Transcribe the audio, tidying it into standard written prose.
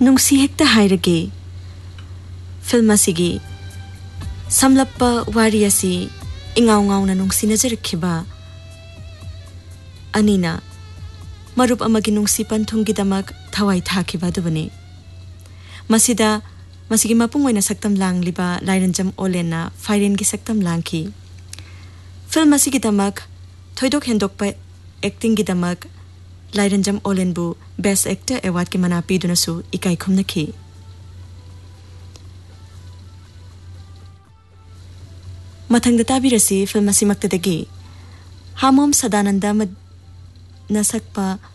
नुंसी हेक्ता हाइरगे film असिगी समलप्पा वारी असि इंगाव गावना नुंसी नजरखिबा अनिना मरुप अमगी नुंसी पंथुंगी दमक थवाई थाखिबा दुबने मसिदा मसिगी मपुंग ओइना सक्तम लांगलिबा लाइरंजम ओलेना फाइरेन की सक्तम लांखी फिल्म असिगी दमक थोइदोक हेंदोकपा एक्टिंग की दमक लाइरंजम ओलेनबु बेस्ट एक्टर अवार्ड के मना पीदुनसु इकाई खुमनखी मथंगदा ताबिरसी फिल्म असिमक्तदगी हामोम सदानंदा नसकपा